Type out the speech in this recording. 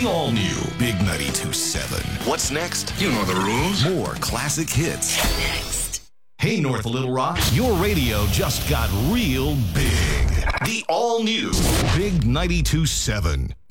The all-new Big 92.7. What's next? You know the rules. More classic hits. Next. Hey, North Little Rock, your radio just got real big. The all-new Big 92.7.